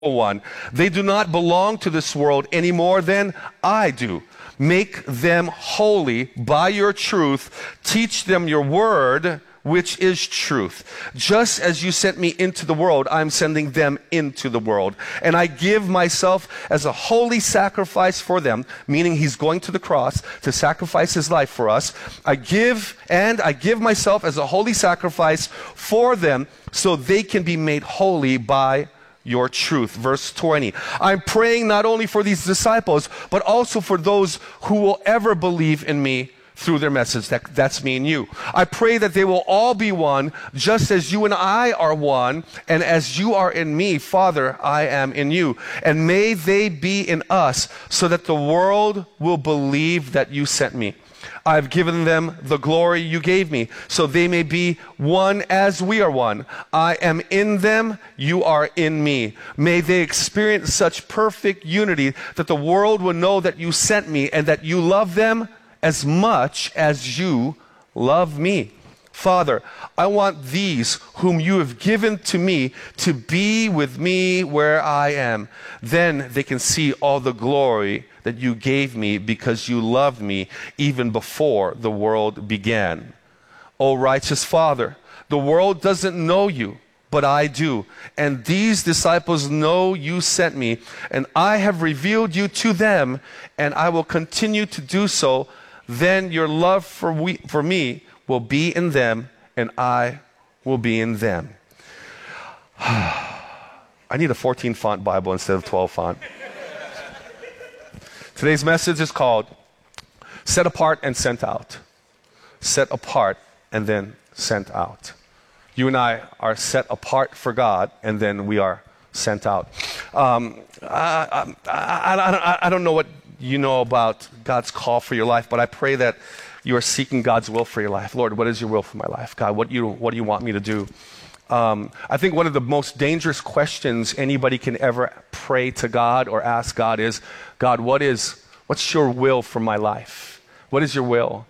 one. They do not belong to this world any more than I do. Make them holy by your truth. Teach them your word, which is truth. Just as you sent me into the world, I'm sending them into the world. And I give myself as a holy sacrifice for them, meaning he's going to the cross to sacrifice his life for us. I give myself as a holy sacrifice for them so they can be made holy by your truth. Verse 20. I'm praying not only for these disciples, but also for those who will ever believe in me through their message. That's me and you. I pray that they will all be one, just as you and I are one, and as you are in me, Father, I am in you. And may they be in us, so that the world will believe that you sent me. I've given them the glory you gave me, so they may be one as we are one. I am in them, you are in me. May they experience such perfect unity that the world will know that you sent me and that you love them as much as you love me. Father, I want these whom you have given to me to be with me where I am. Then they can see all the glory that you gave me because you loved me even before the world began. O righteous Father, the world doesn't know you, but I do. And these disciples know you sent me, and I have revealed you to them, and I will continue to do so. Then your love for me will be in them, and I will be in them. I need a 14 font Bible instead of 12 font. Today's message is called Set Apart and Sent Out. Set apart and then sent out. You and I are set apart for God, and then we are sent out. I don't know what you know about God's call for your life, but I pray that you are seeking God's will for your life. Lord, what is your will for my life? God, what do you want me to do? I think one of the most dangerous questions anybody can ever pray to God or ask God is, God, what's your will for my life? What is your will?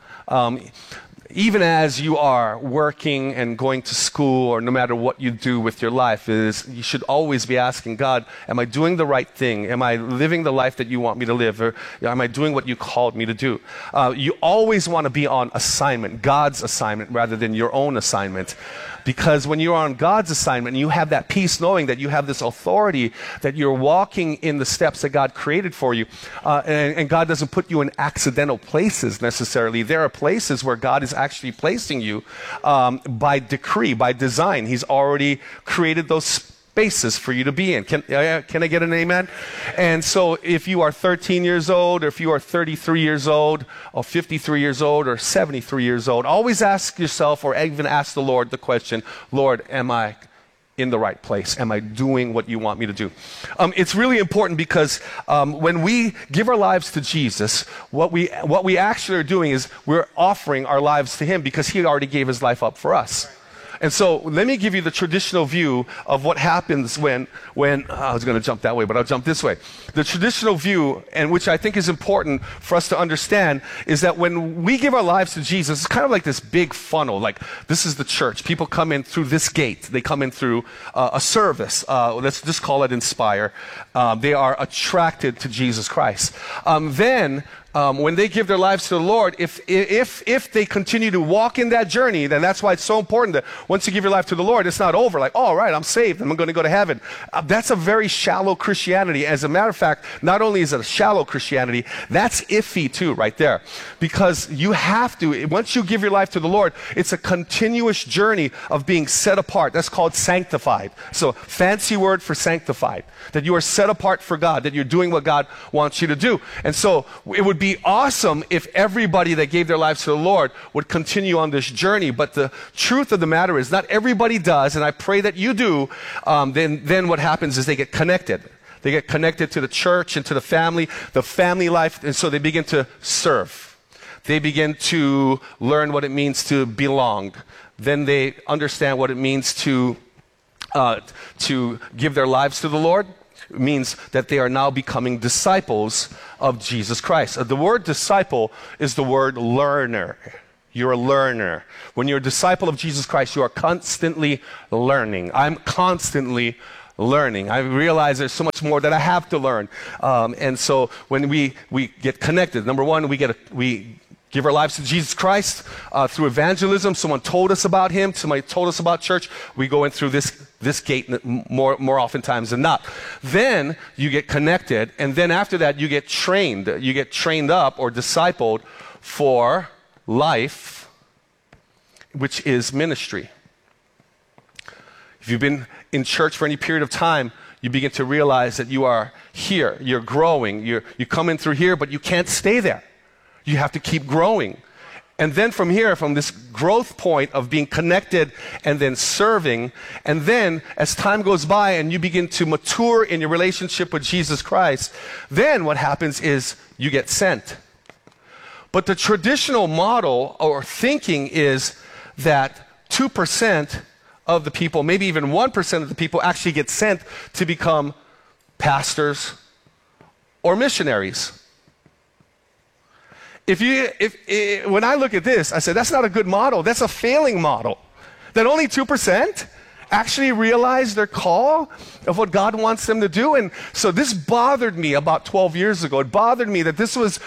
Even as you are working and going to school, or no matter what you do with your life, you should always be asking God, am I doing the right thing? Am I living the life that you want me to live? Or am I doing what you called me to do? You always want to be on assignment, God's assignment, rather than your own assignment. Because when you're on God's assignment, you have that peace knowing that you have this authority, that you're walking in the steps that God created for you. And God doesn't put you in accidental places necessarily. There are places where God is actually placing you by decree, by design. He's already created those spaces for you to be in. Can I get an amen? And so if you are 13 years old, or if you are 33 years old, or 53 years old, or 73 years old, always ask yourself, or even ask the Lord the question, Lord, am I in the right place? Am I doing what you want me to do? It's really important because when we give our lives to Jesus, what we actually are doing is we're offering our lives to him, because he already gave his life up for us. And so let me give you the traditional view of what happens when I was going to jump that way, but I'll jump this way. The traditional view, and which I think is important for us to understand, is that when we give our lives to Jesus, it's kind of like this big funnel. Like, this is the church. People come in through this gate. They come in through a service. Let's just call it Inspire. They are attracted to Jesus Christ. When they give their lives to the Lord, if they continue to walk in that journey, then that's why it's so important that once you give your life to the Lord, it's not over. Like, all right, I'm saved, I'm going to go to heaven. That's a very shallow Christianity. As a matter of fact, not only is it a shallow Christianity, that's iffy too, right there. Because you have to, once you give your life to the Lord, it's a continuous journey of being set apart. That's called sanctified. So, fancy word for sanctified. That you are set apart for God, that you're doing what God wants you to do. And so, it would be awesome if everybody that gave their lives to the Lord would continue on this journey. But the truth of the matter is not everybody does, and I pray that you do. Then what happens is they get connected. They get connected to the church and to the family life, and so they begin to serve. They begin to learn what it means to belong. Then they understand what it means to give their lives to the Lord. It means that they are now becoming disciples of Jesus Christ. The word disciple is the word learner. You're a learner. When you're a disciple of Jesus Christ, you are constantly learning. I'm constantly learning. I realize there's so much more that I have to learn. And so when we get connected, number one, we give our lives to Jesus Christ through evangelism. Someone told us about him. Somebody told us about church. We go in through this gate more oftentimes than not. Then you get connected, and then after that you get trained. You get trained up or discipled for life, which is ministry. If you've been in church for any period of time, you begin to realize that you are here. You're growing. You come in through here, but you can't stay there. You have to keep growing. And then from here, from this growth point of being connected and then serving, and then as time goes by and you begin to mature in your relationship with Jesus Christ, then what happens is you get sent. But the traditional model or thinking is that 2% of the people, maybe even 1% of the people actually get sent to become pastors or missionaries. When I look at this, I said, that's not a good model. That's a failing model. That only 2% actually realize their call of what God wants them to do. And so this bothered me about 12 years ago. It bothered me that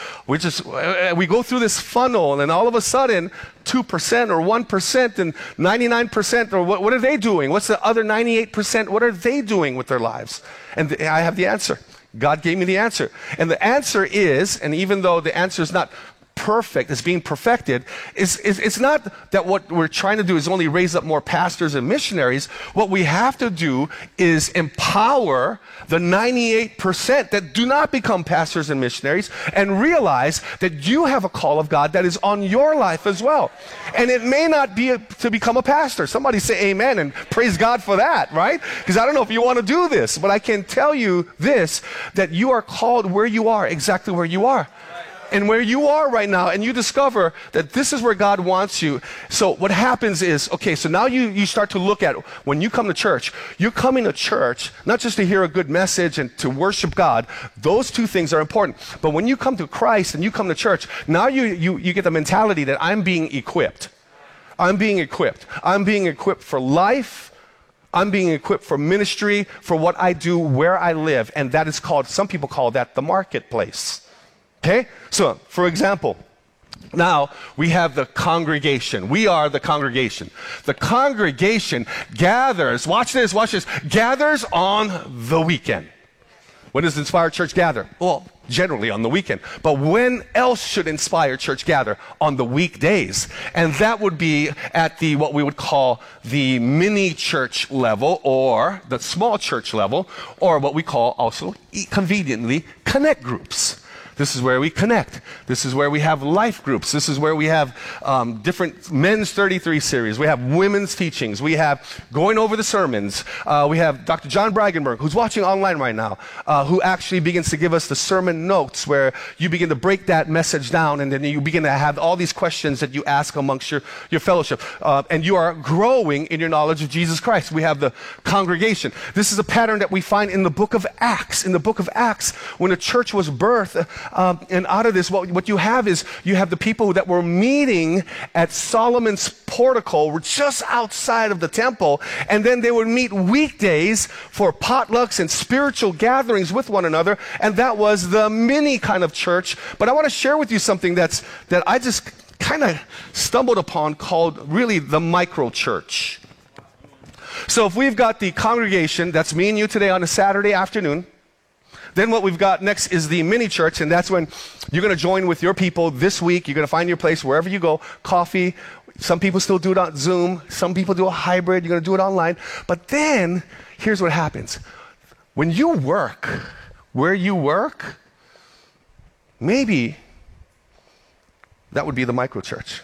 we go through this funnel, and then all of a sudden, 2% or 1% and 99%, or what are they doing? What's the other 98%? What are they doing with their lives? And I have the answer. God gave me the answer. And the answer is, and even though the answer is not perfect, it's being perfected, it's not that what we're trying to do is only raise up more pastors and missionaries. What we have to do is empower the 98% that do not become pastors and missionaries and realize that you have a call of God that is on your life as well. And it may not be to become a pastor. Somebody say amen and praise God for that, right? Because I don't know if you want to do this, but I can tell you this, that you are called where you are, exactly where you are. And where you are right now, and you discover that this is where God wants you. So what happens is, okay, so now you start to look at, when you come to church, you're coming to church not just to hear a good message and to worship God. Those two things are important. But when you come to Christ and you come to church, now you get the mentality that I'm being equipped. I'm being equipped. I'm being equipped for life. I'm being equipped for ministry, for what I do, where I live. And that is called, some people call that the marketplace. Okay? So, for example, now we have the congregation. We are the congregation. The congregation gathers, watch this, gathers on the weekend. When does Inspire Church gather? Well, generally on the weekend. But when else should Inspire Church gather? On the weekdays. And that would be at the, what we would call the mini church level, or the small church level, or what we call also conveniently connect groups. This is where we connect. This is where we have life groups. This is where we have different men's 33 series. We have women's teachings. We have going over the sermons. We have Dr. John Bragenberg, who's watching online right now, who actually begins to give us the sermon notes, where you begin to break that message down, and then you begin to have all these questions that you ask amongst your fellowship. And you are growing in your knowledge of Jesus Christ. We have the congregation. This is a pattern that we find in the book of Acts. In the book of Acts, when the church was birthed, and out of this, what you have is, you have the people that were meeting at Solomon's portico, were just outside of the temple, and then they would meet weekdays for potlucks and spiritual gatherings with one another, and that was the mini kind of church. But I want to share with you something that I just kind of stumbled upon, called really the micro church. So if we've got the congregation, that's me and you today on a Saturday afternoon. Then what we've got next is the mini church, and that's when you're going to join with your people this week. You're going to find your place wherever you go, coffee. Some people still do it on Zoom. Some people do a hybrid. You're going to do it online. But then, here's what happens. When you work where you work, maybe that would be the micro church.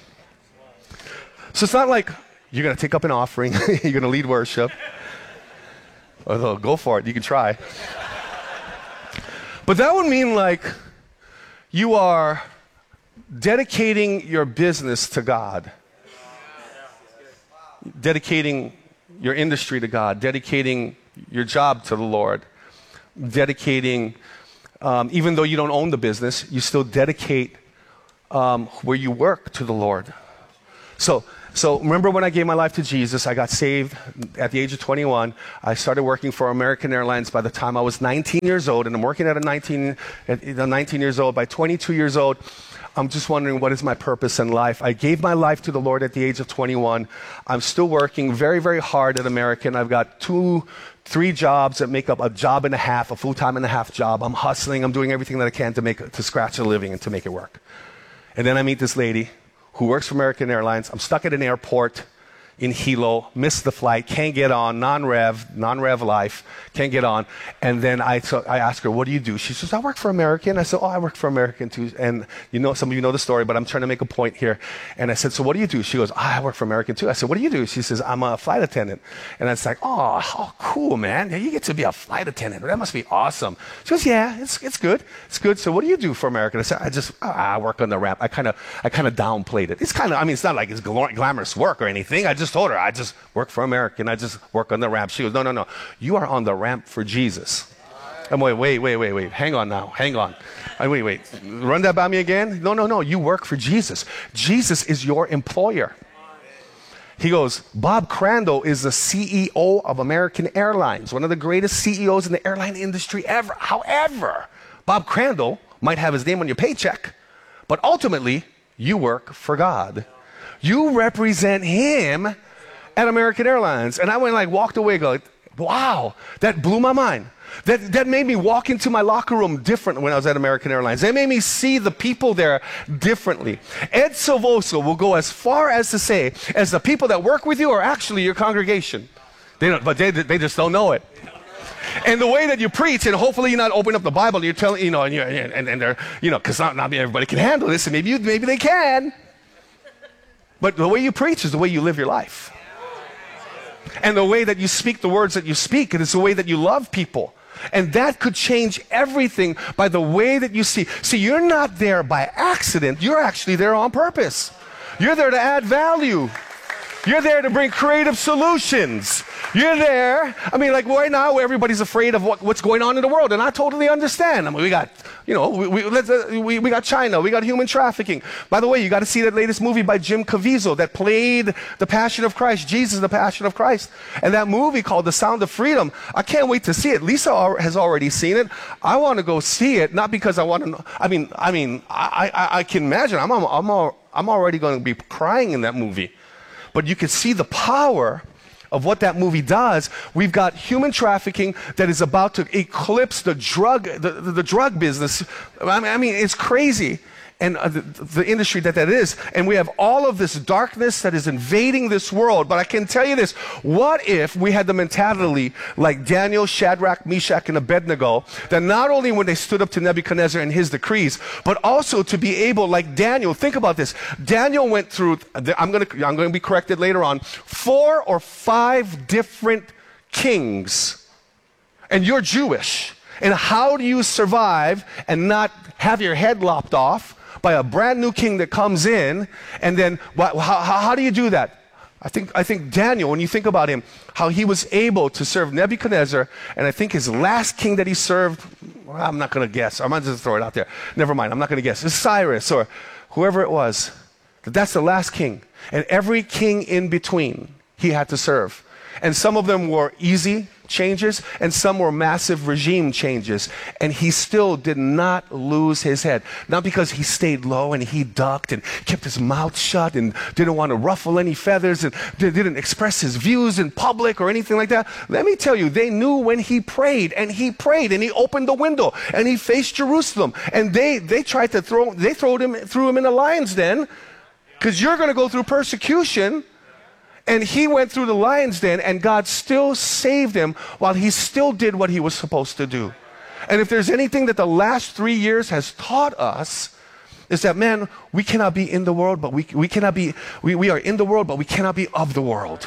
So it's not like you're going to take up an offering. You're going to lead worship. Although, go for it. You can try. But that would mean like you are dedicating your business to God, dedicating your industry to God, dedicating your job to the Lord, dedicating, even though you don't own the business, you still dedicate where you work to the Lord. So remember when I gave my life to Jesus, I got saved at the age of 21. I started working for American Airlines by the time I was 19 years old, and I'm working at 19 years old. By 22 years old, I'm just wondering, what is my purpose in life? I gave my life to the Lord at the age of 21. I'm still working very, very hard at American. I've got 3 jobs that make up a job and a half, a full-time and a half job. I'm hustling. I'm doing everything that I can to scratch a living and to make it work. And then I meet this lady who works for American Airlines. I'm stuck at an airport in Hilo, missed the flight, can't get on, non-rev life, can't get on. And then I asked her, what do you do? She says, I work for American. I said, I work for American too. And some of you know the story, but I'm trying to make a point here. And I said, so what do you do? She goes, I work for American too. I said, what do you do? She says, I'm a flight attendant. And I was like, oh, how cool, man. You get to be a flight attendant. That must be awesome. She goes, yeah, it's good. It's good. So what do you do for American? I said, I work on the ramp. I kind of downplayed it. It's not like it's glamorous work or anything. I just told her, I just work for American. I just work on the ramp. She goes, no. You are on the ramp for Jesus. I'm wait. Hang on now. Wait. Run that by me again? No. You work for Jesus. Jesus is your employer. He goes, Bob Crandall is the CEO of American Airlines, one of the greatest CEOs in the airline industry ever. However, Bob Crandall might have his name on your paycheck, but ultimately, you work for God. You represent Him at American Airlines. And I walked away going, wow, that blew my mind. That made me walk into my locker room different when I was at American Airlines. That made me see the people there differently. Ed Silvoso will go as far as to say, as the people that work with you are actually your congregation. They just don't know it. And the way that you preach, and hopefully you're not opening up the Bible, and you're telling, and they're, because not everybody can handle this, and maybe they can. But the way you preach is the way you live your life. And the way that you speak the words that you speak, and it's the way that you love people. And that could change everything by the way that you see. See, you're not there by accident. You're actually there on purpose. You're there to add value. You're there to bring creative solutions. You're there. Right now, everybody's afraid of what's going on in the world, and I totally understand. We got, we got China, we got human trafficking. By the way, you got to see that latest movie by Jim Caviezel that played the Passion of Christ, Jesus, the Passion of Christ, and that movie called The Sound of Freedom. I can't wait to see it. Lisa has already seen it. I want to go see it, not because I want to know. I can imagine. I'm already going to be crying in that movie. But you can see the power of what that movie does. We've got human trafficking that is about to eclipse the drug business. It's crazy. And the industry that is. And we have all of this darkness that is invading this world. But I can tell you this, what if we had the mentality like Daniel, Shadrach, Meshach, and Abednego, that not only when they stood up to Nebuchadnezzar and his decrees, but also to be able, like Daniel, think about this. Daniel went through, I'm going to be corrected later on, 4 or 5 different kings. And you're Jewish. And how do you survive and not have your head lopped off by a brand new king that comes in? And then how do you do that? I think Daniel, when you think about him, how he was able to serve Nebuchadnezzar, and I think his last king that he served, I'm not going to guess. I'm going to just throw it out there. Never mind, I'm not going to guess. It's Cyrus or whoever it was. That's the last king. And every king in between he had to serve. And some of them were easy changes, and some were massive regime changes. And he still did not lose his head. Not because he stayed low and he ducked and kept his mouth shut and didn't want to ruffle any feathers and didn't express his views in public or anything like that. Let me tell you, they knew when he prayed, and he opened the window and he faced Jerusalem. And they tried to threw him in a lion's den, because you're going to go through persecution. And he went through the lion's den, and God still saved him while he still did what he was supposed to do. And if there's anything that the last 3 years has taught us, is that, man, we cannot be in the world, but we are in the world, but we cannot be of the world.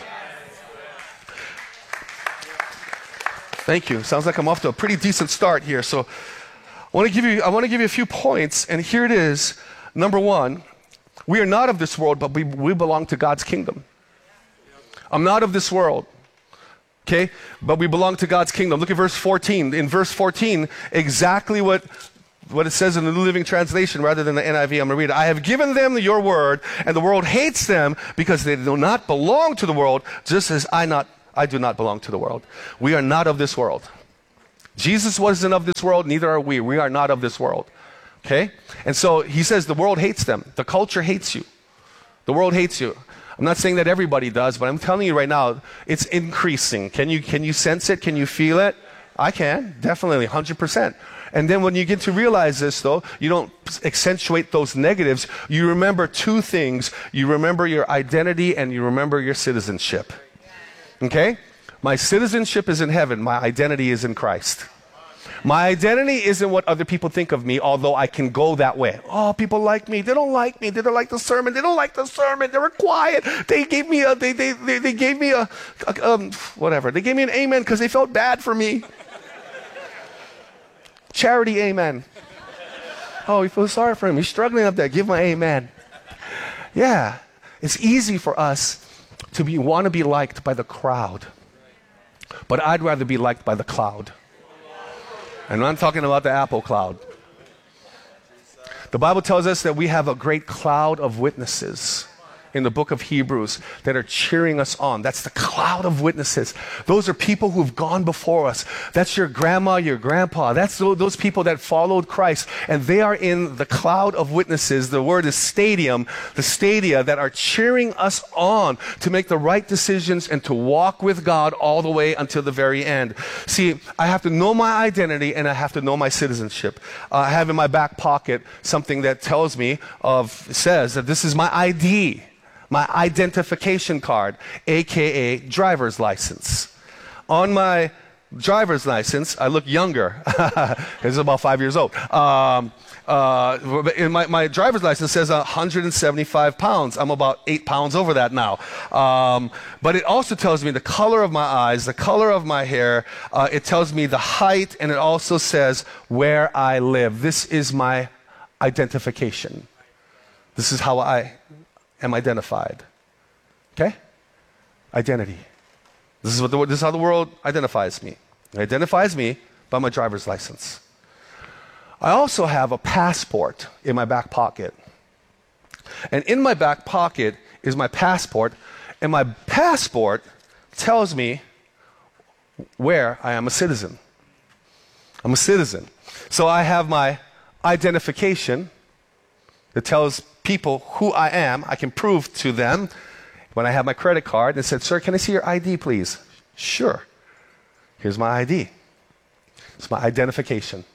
Thank you. Sounds like I'm off to a pretty decent start here. So I want to give you a few points, and here it is. Number 1, we are not of this world, but we belong to God's kingdom. I'm not of this world, okay? But we belong to God's kingdom. Look at verse 14. In verse 14, exactly what what it says in the New Living Translation rather than the NIV. I'm going to read it. I have given them your word, and the world hates them because they do not belong to the world, just as I do not belong to the world. We are not of this world. Jesus wasn't of this world, neither are we. We are not of this world. Okay? And so he says the world hates them. The culture hates you. The world hates you. I'm not saying that everybody does, but I'm telling you right now, it's increasing. Can you sense it? Can you feel it? I can, definitely, 100%. And then when you get to realize this, though, you don't accentuate those negatives. You remember two things. You remember your identity and you remember your citizenship. Okay? My citizenship is in heaven. My identity is in Christ. My identity isn't what other people think of me, although I can go that way. Oh, people like me. They don't like me. They don't like the sermon. They don't like the sermon. They were quiet. They gave me a, they gave me a whatever. They gave me an amen because they felt bad for me. Charity amen. Oh, you feel sorry for him. He's struggling up there. Give him an amen. Yeah. It's easy for us to want to be liked by the crowd. But I'd rather be liked by the cloud. And I'm talking about the Apple cloud. The Bible tells us that we have a great cloud of witnesses in the book of Hebrews that are cheering us on. That's the cloud of witnesses. Those are people who've gone before us. That's your grandma, your grandpa. That's those people that followed Christ. And they are in the cloud of witnesses. The word is stadium, the stadia that are cheering us on to make the right decisions and to walk with God all the way until the very end. See, I have to know my identity and I have to know my citizenship. I have in my back pocket something that says that this is my ID. My identification card, aka driver's license. On my driver's license, I look younger. It's about 5 years old. In my driver's license says 175 pounds. I'm about 8 pounds over that now. But it also tells me the color of my eyes, the color of my hair. It tells me the height, and it also says where I live. This is my identification. This is how I am identified. Okay? Identity. This is how the world identifies me. It identifies me by my driver's license. I also have a passport in my back pocket. And in my back pocket is my passport, and my passport tells me where I am a citizen. I'm a citizen. So I have my identification that tells people who I am. I can prove to them when I have my credit card and said, "Sir, can I see your ID, please?" Sure. Here's my ID. It's my identification.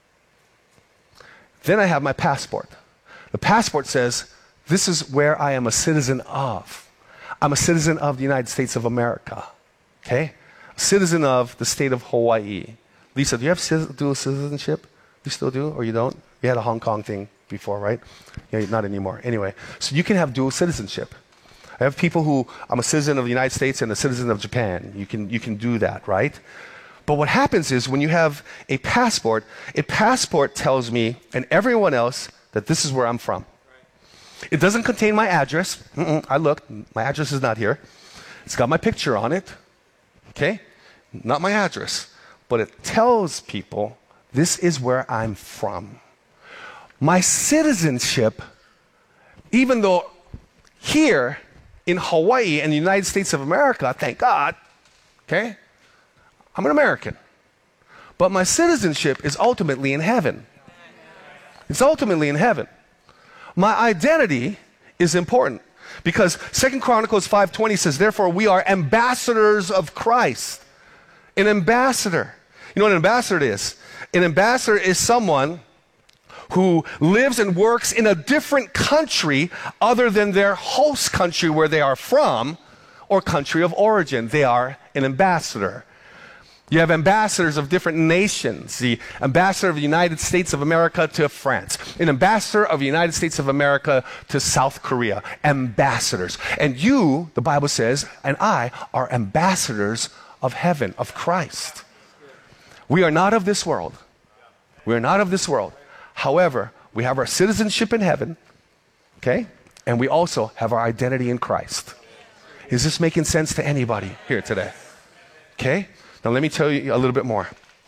Then I have my passport. The passport says, this is where I am a citizen of. I'm a citizen of the United States of America. Okay? A citizen of the state of Hawaii. Lisa, do you have dual citizenship? You still do, or you don't? You had a Hong Kong thing before, right? Yeah, not anymore. Anyway, so you can have dual citizenship. I have people who, I'm a citizen of the United States and a citizen of Japan. You can do that, right? But what happens is when you have a passport tells me and everyone else that this is where I'm from. It doesn't contain my address. I looked. My address is not here. It's got my picture on it. Okay? Not my address. But it tells people this is where I'm from. My citizenship, even though here in Hawaii and the United States of America, thank God, okay, I'm an American. But my citizenship is ultimately in heaven. It's ultimately in heaven. My identity is important because 2 Chronicles 5:20 says, therefore we are ambassadors of Christ. An ambassador. You know what an ambassador is? An ambassador is someone who lives and works in a different country other than their host country where they are from or country of origin. They are an ambassador. You have ambassadors of different nations. The ambassador of the United States of America to France. An ambassador of the United States of America to South Korea. Ambassadors. And you, the Bible says, and I are ambassadors of heaven, of Christ. We are not of this world. We are not of this world. However, we have our citizenship in heaven, okay? And we also have our identity in Christ. Is this making sense to anybody here today? Okay? Now let me tell you a little bit more.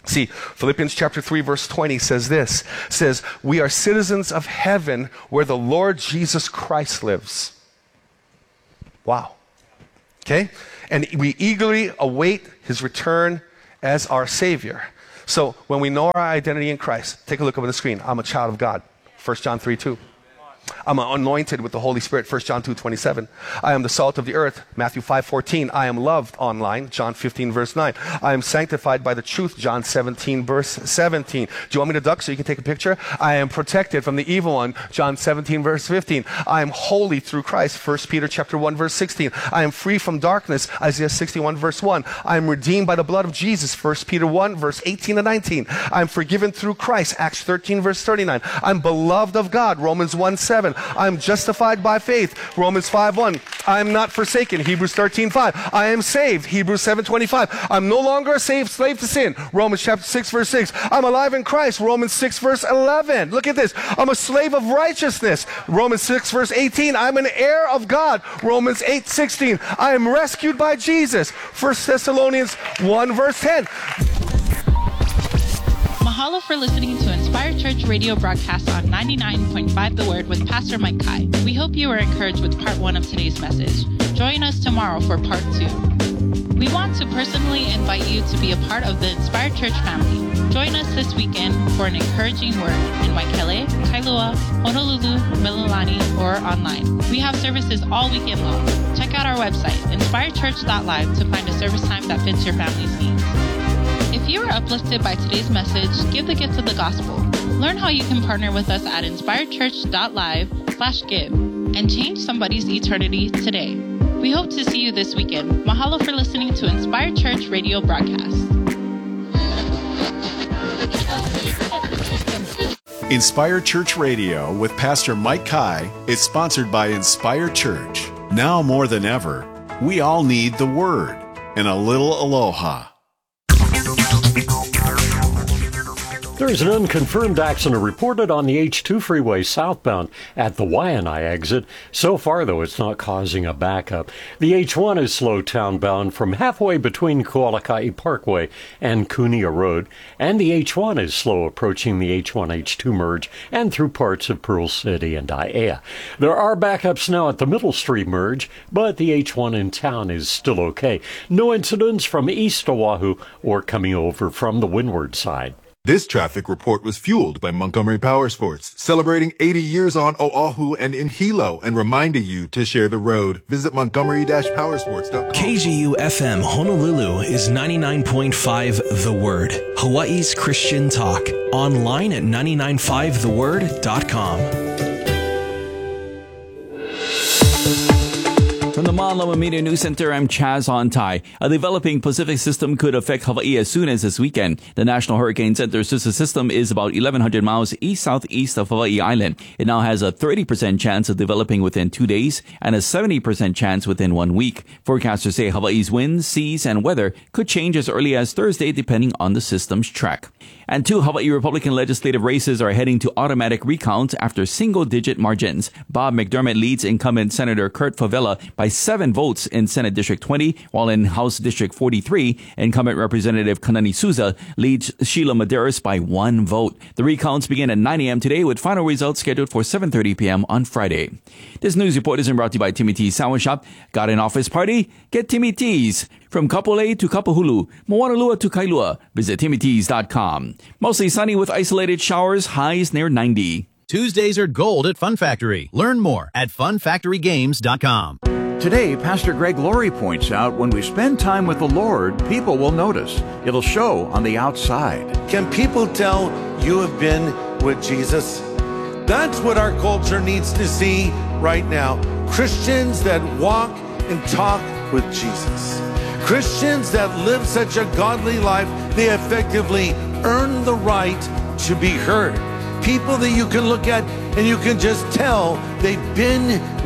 See, Philippians chapter 3 verse 20 says this, says, we are citizens of heaven where the Lord Jesus Christ lives. Wow. Okay? And we eagerly await his return as our Savior. So when we know our identity in Christ, take a look up on the screen. I'm a child of God. 1 John 3:2. I'm anointed with the Holy Spirit, 1 John 2:27. I am the salt of the earth, Matthew 5:14. I am loved online, John 15 verse 9. I am sanctified by the truth, John 17 verse 17. Do you want me to duck so you can take a picture? I am protected from the evil one, John 17 verse 15. I am holy through Christ, 1 Peter chapter 1 verse 16. I am free from darkness, Isaiah 61 verse 1. I am redeemed by the blood of Jesus, 1 Peter 1 verse 18 and 19. I am forgiven through Christ, Acts 13 verse 39. I'm beloved of God, Romans 1:7. I'm justified by faith, Romans 5:1. I am not forsaken, Hebrews 13:5. I am saved, Hebrews 7:25. I'm no longer a slave to sin, Romans chapter 6 verse 6. I'm alive in Christ, Romans 6 verse 11. Look at this. I'm a slave of righteousness, Romans 6 verse 18. I'm an heir of God, Romans 8:16. I am rescued by Jesus, 1 Thessalonians 1 verse 10. Mahalo for listening to Inspired Church radio broadcast on 99.5 The Word with Pastor Mike Kai. We hope you were encouraged with part 1 of today's message. Join us tomorrow for part 2. We want to personally invite you to be a part of the Inspired Church family. Join us this weekend for an encouraging word in Waikele, Kailua, Honolulu, Mililani, or online. We have services all weekend long. Check out our website, inspiredchurch.live, to find a service time that fits your family's needs. If you are uplifted by today's message, give the gift of the gospel. Learn how you can partner with us at inspiredchurch.live/give and change somebody's eternity today. We hope to see you this weekend. Mahalo for listening to Inspired Church radio broadcast. Inspired Church Radio with Pastor Mike Kai is sponsored by Inspired Church. Now more than ever, we all need the Word and a little aloha. There is an unconfirmed accident reported on the H2 freeway southbound at the Waianae exit. So far, though, it's not causing a backup. The H1 is slow townbound from halfway between Kualakai Parkway and Kunia Road, and the H1 is slow approaching the H1-H2 merge and through parts of Pearl City and Aiea. There are backups now at the Middle Street merge, but the H1 in town is still okay. No incidents from East Oahu or coming over from the windward side. This traffic report was fueled by Montgomery Powersports, celebrating 80 years on Oahu and in Hilo, and reminding you to share the road. Visit Montgomery-Powersports.com. KGU-FM Honolulu is 99.5 The Word, Hawaii's Christian talk. Online at 995theword.com. From the Malama Media News Center, I'm Chaz Ontai. A developing Pacific system could affect Hawaii as soon as this weekend. The National Hurricane Center's sister system is about 1,100 miles east-southeast of Hawaii Island. It now has a 30% chance of developing within 2 days and a 70% chance within 1 week. Forecasters say Hawaii's winds, seas, and weather could change as early as Thursday depending on the system's track. And 2 Hawaii Republican legislative races are heading to automatic recount after single-digit margins. Bob McDermott leads incumbent Senator Kurt Favela by 7 votes in Senate District 20, while in House District 43, incumbent Representative Kanani Souza leads Sheila Medeiros by 1 vote. The recounts begin at 9 a.m. today with final results scheduled for 7:30 p.m. on Friday. This news report is brought to you by Timmy T's Sandwich Shop. Got an office party? Get Timmy T's. From Kapolei to Kapahulu, Moanalua to Kailua, visit TimmyTees.com. Mostly sunny with isolated showers, highs near 90. Tuesdays are gold at Fun Factory. Learn more at funfactorygames.com. Today, Pastor Greg Laurie points out when we spend time with the Lord, people will notice. It'll show on the outside. Can people tell you have been with Jesus? That's what our culture needs to see right now. Christians that walk and talk with Jesus. Christians that live such a godly life, they effectively earn the right to be heard. People that you can look at and you can just tell they've been